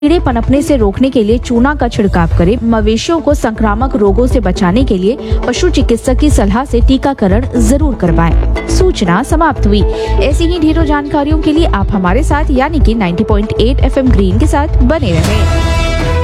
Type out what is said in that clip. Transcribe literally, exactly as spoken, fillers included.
कीड़े पनपने से रोकने के लिए चूना का छिड़काव करें। मवेशियों को संक्रामक रोगों से बचाने के लिए पशु चिकित्सक की सलाह से टीकाकरण जरूर करवाएं। सूचना समाप्त हुई। ऐसी ही ढेरों जानकारियों के लिए आप हमारे साथ यानी कि नब्बे पॉइंट आठ एफ एम ग्रीन के साथ बने रहें।